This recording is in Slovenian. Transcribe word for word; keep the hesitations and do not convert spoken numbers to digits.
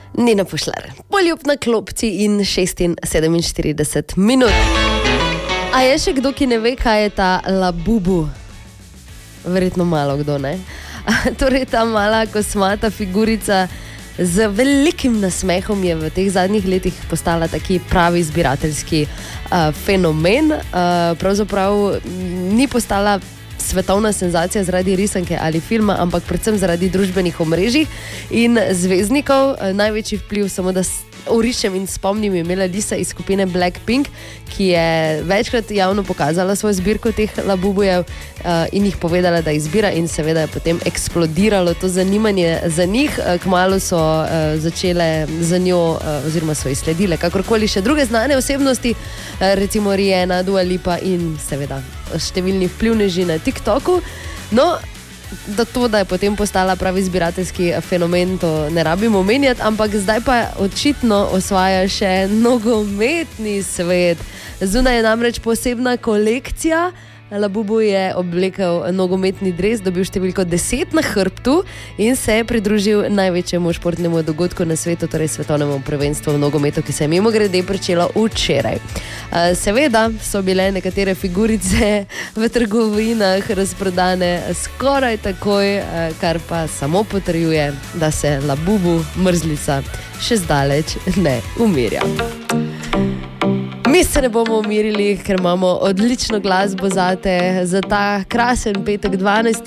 Nina Pušlar, poljub na klopci in šestinsedemštirideset minut. A je še kdo, ki ne ve, kaj je ta Labubu? Verjetno malo kdo, ne? Torej ta mala kosmata figurica z velikim nasmehom je v teh zadnjih letih postala taki pravi zbirateljski uh, fenomen. Uh, pravzaprav ni postala svetovna senzacija zaradi risanke ali filma, ampak predvsem zaradi družbenih omrežij in zvezdnikov. Največji vpliv, samo da orišem in spomnim, je imela Lisa iz skupine Blackpink, ki je večkrat javno pokazala svojo zbirko teh Labubujev uh, in jih povedala, da izbira, in seveda je potem eksplodiralo to zanimanje za njih. Kmalu so uh, začele za njo uh, oziroma so izsledile kakorkoli še druge znane osebnosti, uh, recimo Rihanna, Dua Lipa in seveda številni vplivneži na TikToku. No, da to, da je potem postala pravi zbirateljski fenomen, to ne rabimo omenjati, ampak zdaj pa očitno osvaja še nogometni svet. Zunaj je namreč posebna kolekcija. Labubu je oblekel nogometni dres, dobil številko deset na hrbtu in se je pridružil največjemu športnemu dogodku na svetu, torej svetovnemu prvenstvu v nogometu, ki se je mimogrede pričelo včeraj. Seveda so bile nekatere figurice v trgovinah razprodane skoraj takoj, kar pa samo potrjuje, da se Labubu mrzlica še zdaleč ne umirja. Mi se ne bomo umirili, ker imamo odlično glasbo zate za ta krasen petek dvanajsti